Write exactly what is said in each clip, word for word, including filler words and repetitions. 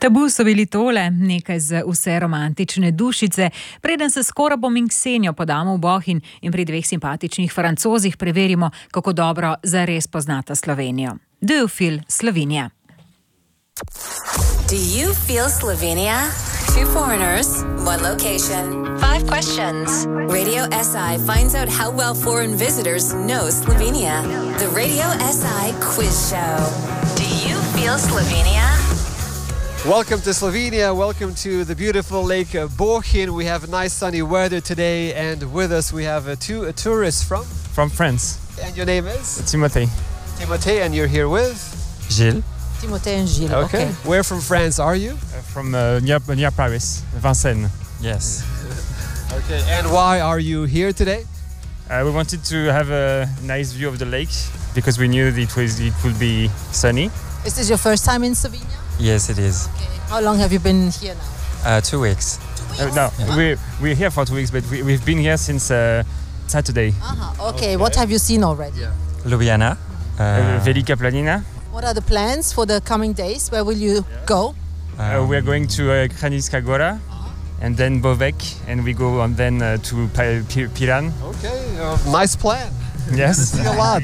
Tabu so bili tole, nekaj z vse romantične dušice, preden se s Korabom in Ksenijo podamo v Bohinj in pri dveh simpatičnih Francozih preverimo, kako dobro zares poznata Slovenijo. Do you feel Slovenia? Do you feel Slovenia? Two foreigners, one location, five questions. Radio S I finds out how well foreign visitors know Slovenia. The Radio S I Quiz Show. Do you feel Slovenia? Welcome to Slovenia. Welcome to the beautiful Lake Bohinj. We have nice sunny weather today, and with us we have uh, two uh, tourists from? From France. And your name is? Timothée. Timothée, and you're here with? Gilles. Timothée and Gilles. Okay. okay. Where from France are you? Uh, from uh, near, near Paris, Vincennes. Yes. Okay. And why are you here today? Uh, we wanted to have a nice view of the lake because we knew that it was it would be sunny. Is this your first time in Slovenia? Yes, it is. Okay. How long have you been here now? Uh, two weeks. Two weeks? Uh, no, Yeah. we're, we're here for two weeks, but we, we've been here since uh, Saturday. Uh-huh. Okay. What have you seen already? Yeah. Ljubljana. Uh, Uh, Velika Planina. What are the plans for the coming days? Where will you go? Uh, um, we're going to uh, Kranjska Gora and then Bovek, and we go on then uh, to Pi- Pi- Piran. Okay. Uh, nice plan. Yes. See a lot.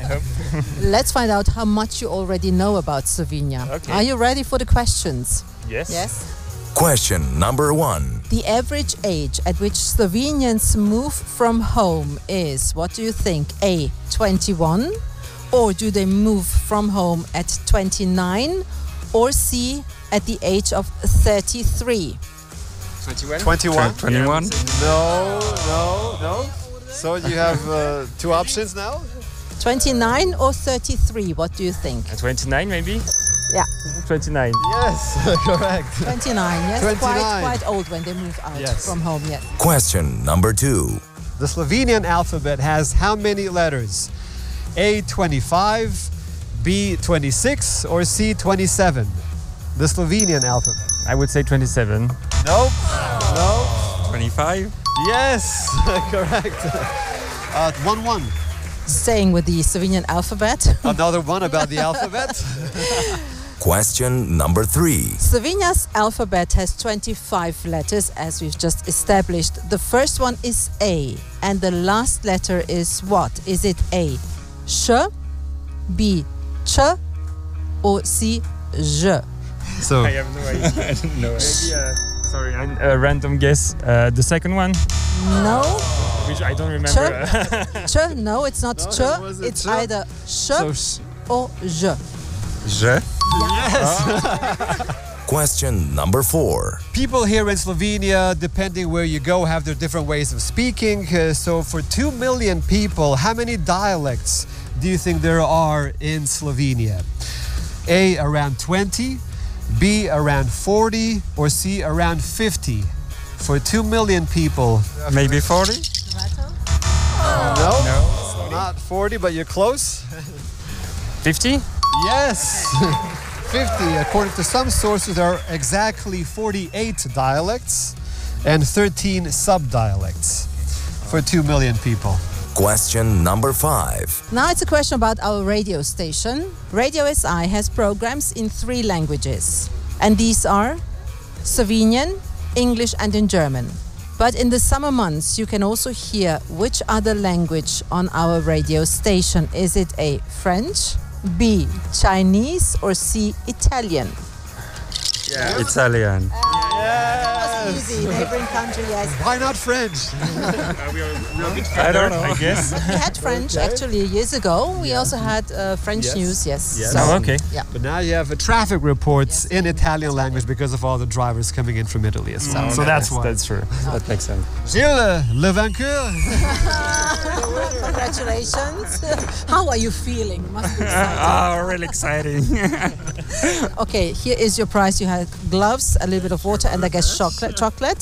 Let's find out how much you already know about Slovenia. Okay. Are you ready for the questions? Yes. Yes. Question number one. The average age at which Slovenians move from home is, what do you think? A, twenty-one? Or do they move from home at twenty-nine? Or C, at the age of thirty-three? twenty-one. twenty-one. twenty-one. No, no, no. So you have uh, two options now? twenty-nine or thirty-three? What do you think? Uh, twenty-nine maybe? Yeah. twenty-nine. Yes, correct. twenty-nine, yes. twenty-nine. Quite, quite old when they move out Yes. from home, yes. Question number two. The Slovenian alphabet has how many letters? A, twenty-five, B, twenty-six, or C, twenty-seven? The Slovenian alphabet. I would say twenty-seven. Nope. No. twenty-five. Yes, correct. Uh, one one. Staying with the Slovenian alphabet. Another one about the alphabet. Question number three. Slovenia's alphabet has twenty-five letters, as we've just established. The first one is A, and the last letter is what? Is it A, sh, B, ch, or C, ž? So I have no idea. I don't know. Maybe, uh, sorry, a uh, random guess. Uh, the second one, No, which I don't remember. ch, no, it's not No, ch. it wasn't It's ch. either sh so, sh- or j. Je. Question number four. people here in Slovenia, depending where you go, have their different ways of speaking. Uh, so for two million people, how many dialects do you think there are in Slovenia? A, around twenty, B, around forty, or C, around fifty? For two million people. Maybe forty. No, No. not forty, but you're close. fifty? Yes, fifty. According to some sources, there are exactly forty-eight dialects and thirteen subdialects for two million people. Question number five. Now it's a question about our radio station. Radio S I has programs in three languages. And these are Slovenian, English, and in German. But in the summer months, you can also hear which other language on our radio station. Is it A, French, B, Chinese, or C, Italian? Yeah. Italian. Easy, neighboring country, yes. Why not French? Uh, we are, we are a bit I don't further, know. I guess. We had French actually years ago. We also had uh, French Yes. news, yes. Yes. So, Oh, okay. yeah. But now you have uh, traffic reports Yes. in Italian language because of all the drivers coming in from Italy as well. So that's why. That's true. That makes sense. Gilles, le vainqueur. Congratulations. How are you feeling? Must be exciting. Oh, really exciting. Okay, here is your prize. You have gloves, a little bit of water, and I guess chocolate. chocolate.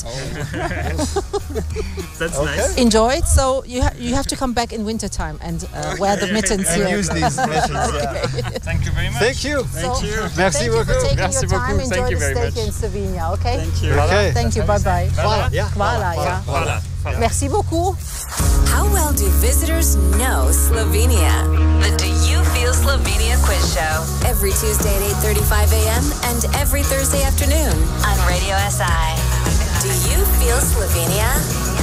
That's Okay. nice. Enjoy it. So you, ha- you have to come back in winter time and uh, wear the mittens And here. use these missions. Yeah. Thank you very much. Thank you. So, you. Merci thank you for beaucoup. taking Merci your time. beaucoup. Enjoy Thank you the very stay much. here in Slovenia, okay? Thank you. Okay. Thank you. Bye-bye. Voilà. Yeah. Voilà, yeah. Voilà. Merci beaucoup. How well do visitors know Slovenia? The Do You Feel Slovenia Quiz Show. Every Tuesday at eight thirty-five a.m. and every Thursday afternoon Feel Slovenia?